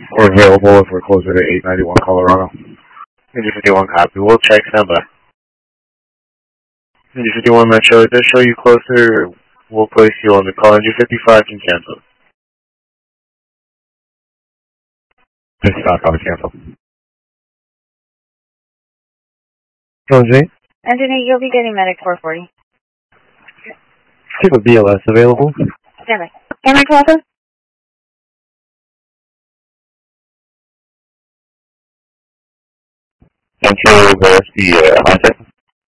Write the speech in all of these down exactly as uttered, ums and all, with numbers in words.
We're available if we're closer to eight ninety-one Colorado. eight fifty-one copy. We'll check standby. eight fifty-one Metro, it does show you closer. We'll place you on the call. N G fifty-five can cancel. fifty-five, copy cancel. Jose? Engineer, you'll be getting medic four forty. See the B L S available. Stand by. Am I closer? Central, there's the uh, contact.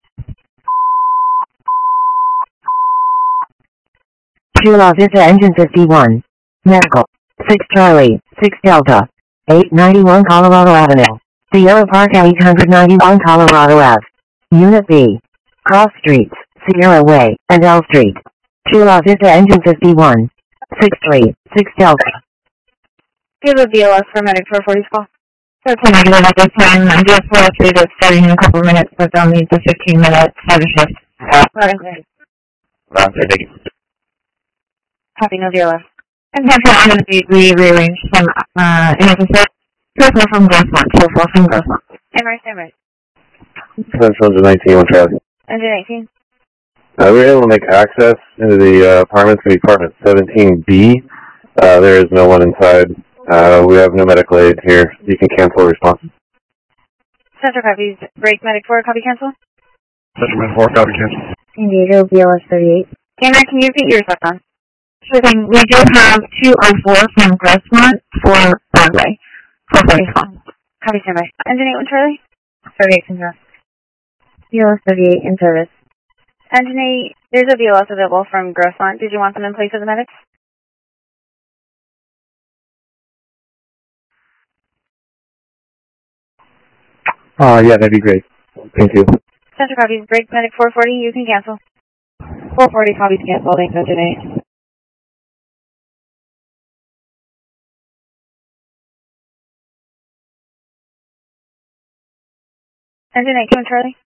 Chula Vista Engine fifty-one. Medical. six Charlie, six Delta. eight ninety-one Colorado Avenue. Sierra Park eight ninety-one Colorado Ave. Unit B. Cross Streets, Sierra Way, and L Street. Chula Vista Engine fifty-one. six three, six Delta. Give a B L S for medic four forty's call. thirteen negative at this time. I'm just four oh three that's starting in a couple minutes, but they'll need the fifteen minutes for the shift. Okay. Round three, thank you. Copy, no B L S. And then I'm going to be we rearranged some uh interface. Personal from Grossmont, so four from Grossmont. Stand by, stand by. Central to nineteen, one Charlie. Engine eighteen. Uh, we were able to make access into the uh, apartments to apartment seventeen B. Uh, there is no one inside. Uh, we have no medical aid here. You can cancel response. Central copies. Break medic four, copy cancel. Central med four, copy cancel. San Diego, B L S thirty-eight. Camera, can you repeat your stuff on? Sure thing. We do have two oh four from Grossmont for Broadway. four forty's call. Copy, stand by. Engine eight, one Charlie. thirty-eight in service. B L S thirty-eight in service. Engine eight, there's a B L S available from Grossmont. Did you want them in place of the medics? Uh, yeah, that'd be great. Thank you. Central copies. Break medic four forty, you can cancel. four forty copies cancel. Thanks, Engine eight. Engine eight, come in, Charlie.